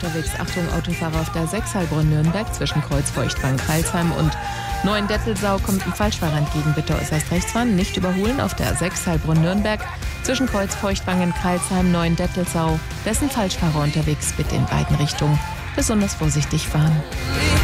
unterwegs. Achtung, Autofahrer auf der 6 Heilbronn-Nürnberg zwischen Kreuzfeuchtbahn-Kreilsheim und Neuendettelsau kommt ein Falschfahrer entgegen. Bitte äußerst rechts fahren, nicht überholen auf der 6 Heilbronn-Nürnberg zwischen Kreuzfeuchtbahn-Kreilsheim, Neuendettelsau. Dessen Falschfahrer unterwegs, bitte in beiden Richtungen besonders vorsichtig fahren.